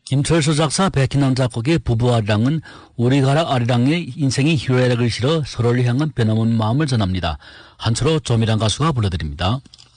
김철수 작사, 백희남 작곡의 부부와 아리랑은 우리 가라 아리랑의 인생이 희로애락을 실어 서로를 향한 변함없는 마음을 전합니다. 한초로 조미란 가수가 불러드립니다.